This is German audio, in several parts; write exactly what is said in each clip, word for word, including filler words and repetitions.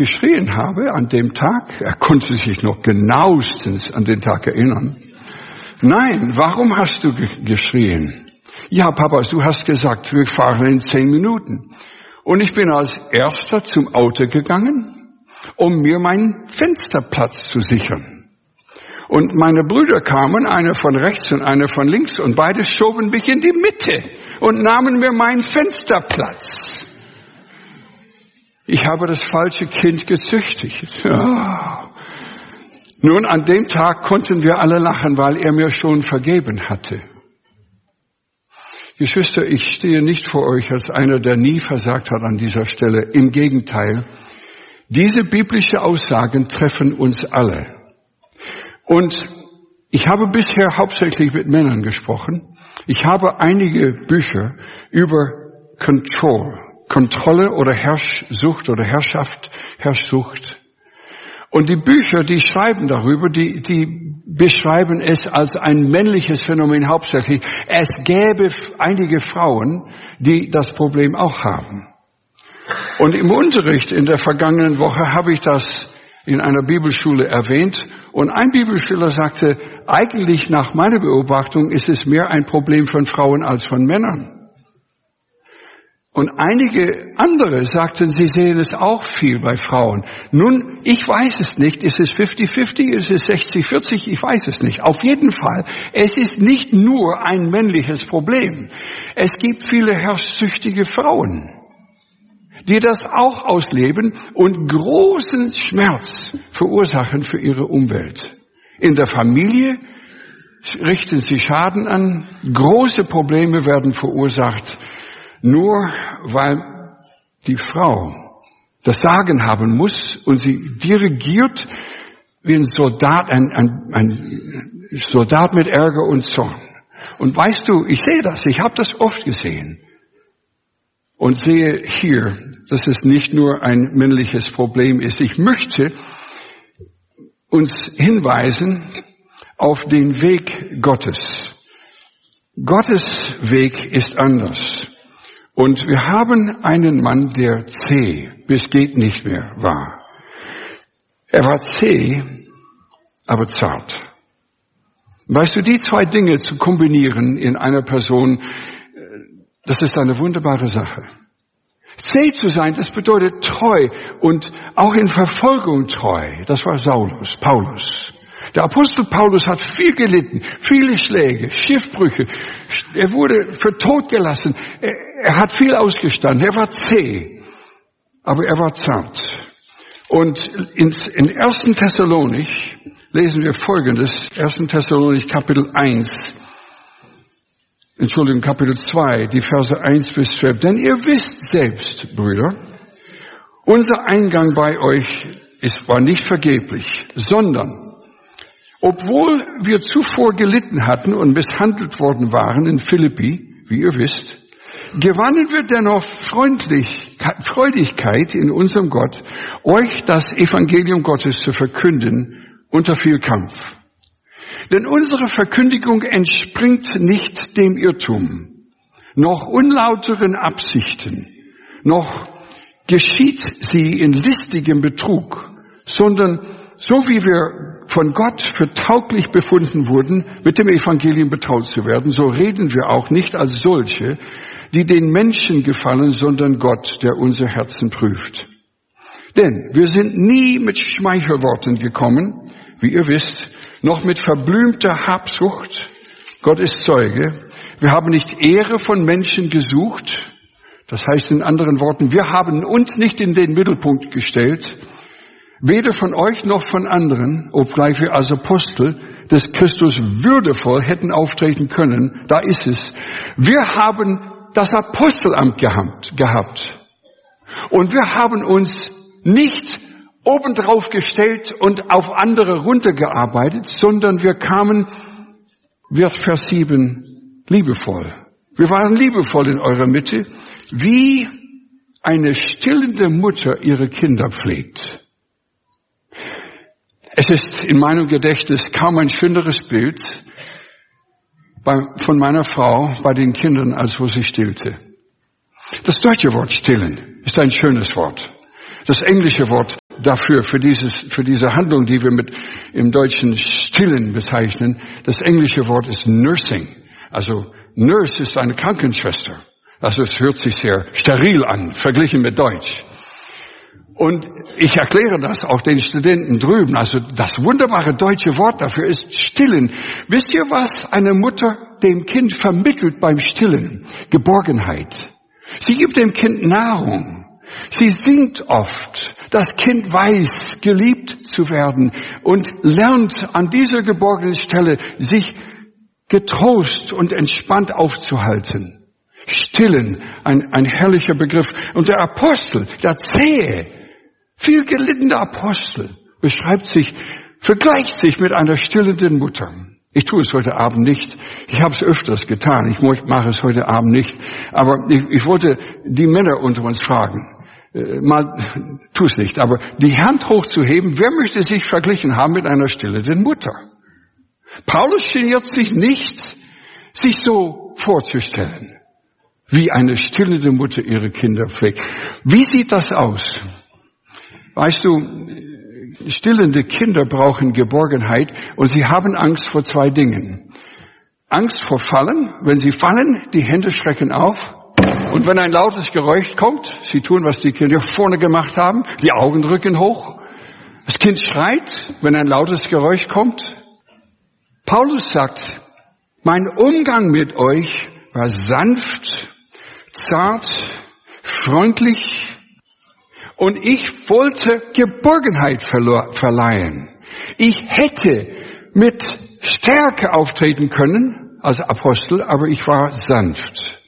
geschrien habe an dem Tag? Er konnte sich noch genauestens an den Tag erinnern. Nein, warum hast du ge- geschrien? Ja, Papa, du hast gesagt, wir fahren in zehn Minuten. Und ich bin als Erster zum Auto gegangen, um mir meinen Fensterplatz zu sichern. Und meine Brüder kamen, einer von rechts und einer von links, und beide schoben mich in die Mitte und nahmen mir meinen Fensterplatz. Ich habe das falsche Kind gezüchtigt. Ja. Nun, an dem Tag konnten wir alle lachen, weil er mir schon vergeben hatte. Geschwister, ich stehe nicht vor euch als einer, der nie versagt hat an dieser Stelle. Im Gegenteil, diese biblische Aussagen treffen uns alle. Und ich habe bisher hauptsächlich mit Männern gesprochen. Ich habe einige Bücher über Control, Kontrolle oder Herrschsucht oder Herrschaft, Herrschsucht. Und die Bücher, die schreiben darüber, die, die beschreiben es als ein männliches Phänomen hauptsächlich. Es gäbe einige Frauen, die das Problem auch haben. Und im Unterricht in der vergangenen Woche habe ich das in einer Bibelschule erwähnt, und ein Bibelschüler sagte, eigentlich nach meiner Beobachtung ist es mehr ein Problem von Frauen als von Männern. Und einige andere sagten, sie sehen es auch viel bei Frauen. Nun, ich weiß es nicht, ist es fünfzig fünfzig, ist es sechzig vierzig, ich weiß es nicht. Auf jeden Fall, es ist nicht nur ein männliches Problem. Es gibt viele herrschsüchtige Frauen, die das auch ausleben und großen Schmerz verursachen für ihre Umwelt. In der Familie richten sie Schaden an, große Probleme werden verursacht, nur weil die Frau das Sagen haben muss und sie dirigiert wie ein Soldat, ein, ein, ein Soldat mit Ärger und Zorn. Und weißt du, ich sehe das, ich habe das oft gesehen. Und sehe hier, dass es nicht nur ein männliches Problem ist. Ich möchte uns hinweisen auf den Weg Gottes. Gottes Weg ist anders. Und wir haben einen Mann, der zäh bis geht nicht mehr war. Er war zäh, aber zart. Weißt du, die zwei Dinge zu kombinieren in einer Person, das ist eine wunderbare Sache. Zäh zu sein, das bedeutet treu und auch in Verfolgung treu. Das war Saulus, Paulus. Der Apostel Paulus hat viel gelitten, viele Schläge, Schiffbrüche. Er wurde für tot gelassen. Er, er hat viel ausgestanden. Er war zäh, aber er war zart. Und in, in ersten Thessalonik lesen wir Folgendes. ersten Thessalonik Kapitel eins. Entschuldigung, Kapitel zwei, die Verse eins bis zwölf. Denn ihr wisst selbst, Brüder, unser Eingang bei euch ist, war nicht vergeblich, sondern, obwohl wir zuvor gelitten hatten und misshandelt worden waren in Philippi, wie ihr wisst, gewannen wir dennoch freundlich, Freudigkeit in unserem Gott, euch das Evangelium Gottes zu verkünden unter viel Kampf. Denn unsere Verkündigung entspringt nicht dem Irrtum, noch unlauteren Absichten, noch geschieht sie in listigem Betrug, sondern so wie wir von Gott für tauglich befunden wurden, mit dem Evangelium betraut zu werden, so reden wir auch nicht als solche, die den Menschen gefallen, sondern Gott, der unser Herzen prüft. Denn wir sind nie mit Schmeichelworten gekommen, wie ihr wisst, noch mit verblümter Habsucht. Gott ist Zeuge. Wir haben nicht Ehre von Menschen gesucht. Das heißt in anderen Worten, wir haben uns nicht in den Mittelpunkt gestellt, weder von euch noch von anderen, obgleich wir als Apostel des Christus würdevoll hätten auftreten können. Da ist es. Wir haben das Apostelamt gehabt, gehabt. Und wir haben uns nicht obendrauf gestellt und auf andere runtergearbeitet, sondern wir kamen, wird Vers sieben, liebevoll. Wir waren liebevoll in eurer Mitte, wie eine stillende Mutter ihre Kinder pflegt. Es ist in meinem Gedächtnis kaum ein schöneres Bild bei, von meiner Frau bei den Kindern, als wo sie stillte. Das deutsche Wort stillen ist ein schönes Wort. Das englische Wort dafür, für dieses, für diese Handlung, die wir mit im Deutschen Stillen bezeichnen. Das englische Wort ist Nursing. Also Nurse ist eine Krankenschwester. Also es hört sich sehr steril an, verglichen mit Deutsch. Und ich erkläre das auch den Studenten drüben. Also das wunderbare deutsche Wort dafür ist Stillen. Wisst ihr, was eine Mutter dem Kind vermittelt beim Stillen? Geborgenheit. Sie gibt dem Kind Nahrung. Sie singt oft. Das Kind weiß, geliebt zu werden und lernt an dieser geborgenen Stelle, sich getrost und entspannt aufzuhalten. Stillen, ein, ein herrlicher Begriff. Und der Apostel, der zähe, viel gelittene Apostel, beschreibt sich, vergleicht sich mit einer stillenden Mutter. Ich tue es heute Abend nicht. Ich habe es öfters getan. Ich mache es heute Abend nicht. Aber ich, ich wollte die Männer unter uns fragen. Äh, mal, tu es nicht. Aber die Hand hochzuheben, wer möchte sich verglichen haben mit einer stillenden Mutter? Paulus geniert sich nicht, sich so vorzustellen, wie eine stillende Mutter ihre Kinder pflegt. Wie sieht das aus? Weißt du, stillende Kinder brauchen Geborgenheit und sie haben Angst vor zwei Dingen. Angst vor Fallen. Wenn sie fallen, die Hände schrecken auf. Und wenn ein lautes Geräusch kommt, sie tun, was die Kinder vorne gemacht haben, die Augen rücken hoch. Das Kind schreit, wenn ein lautes Geräusch kommt. Paulus sagt, mein Umgang mit euch war sanft, zart, freundlich, und ich wollte Geborgenheit verleihen. Ich hätte mit Stärke auftreten können als Apostel, aber ich war sanft.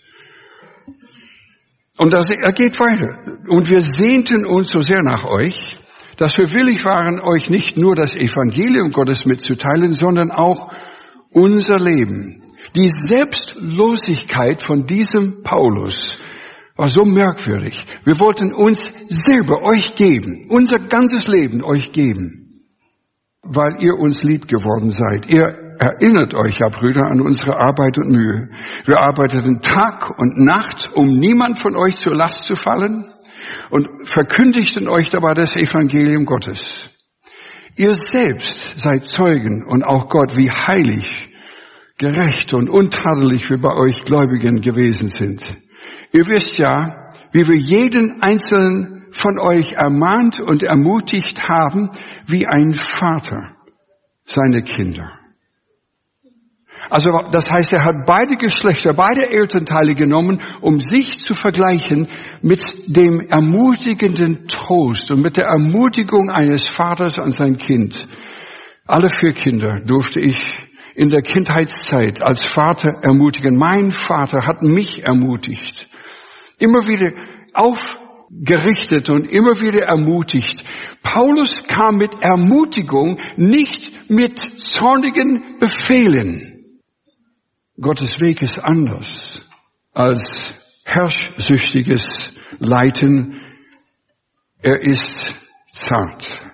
Und das, er geht weiter. Und wir sehnten uns so sehr nach euch, dass wir willig waren, euch nicht nur das Evangelium Gottes mitzuteilen, sondern auch unser Leben. Die Selbstlosigkeit von diesem Paulus war so merkwürdig. Wir wollten uns selber euch geben, unser ganzes Leben euch geben, weil ihr uns lieb geworden seid. Ihr erinnert euch ja, Brüder, an unsere Arbeit und Mühe. Wir arbeiteten Tag und Nacht, um niemand von euch zur Last zu fallen, und verkündigten euch dabei das Evangelium Gottes. Ihr selbst seid Zeugen und auch Gott, wie heilig, gerecht und untadelig wir bei euch Gläubigen gewesen sind. Ihr wisst ja, wie wir jeden Einzelnen von euch ermahnt und ermutigt haben, wie ein Vater seine Kinder. Also das heißt, er hat beide Geschlechter, beide Elternteile genommen, um sich zu vergleichen mit dem ermutigenden Trost und mit der Ermutigung eines Vaters an sein Kind. Alle vier Kinder durfte ich in der Kindheitszeit als Vater ermutigen. Mein Vater hat mich ermutigt. Immer wieder aufgerichtet und immer wieder ermutigt. Paulus kam mit Ermutigung, nicht mit zornigen Befehlen. Gottes Weg ist anders als herrschsüchtiges Leiten. Er ist zart.